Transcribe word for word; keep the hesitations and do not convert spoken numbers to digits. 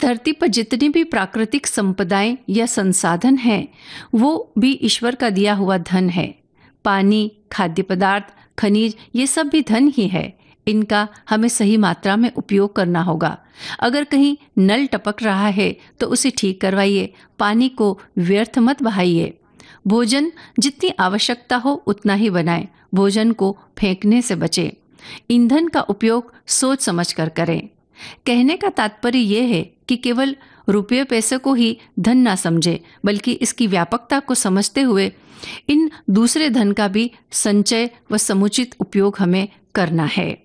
धरती पर जितनी भी प्राकृतिक संपदाएं या संसाधन हैं, वो भी ईश्वर का दिया हुआ धन है। पानी, खाद्य पदार्थ, खनिज, ये सब भी धन ही है। इनका हमें सही मात्रा में उपयोग करना होगा। अगर कहीं नल टपक रहा है तो उसे ठीक करवाइए, पानी को व्यर्थ मत बहाइए। भोजन जितनी आवश्यकता हो उतना ही बनाएं, भोजन को फेंकने से बचें। ईंधन का उपयोग सोच समझ कर करें। कहने का तात्पर्य यह है कि केवल रुपये पैसे को ही धन ना समझे, बल्कि इसकी व्यापकता को समझते हुए इन दूसरे धन का भी संचय व समुचित उपयोग हमें करना है।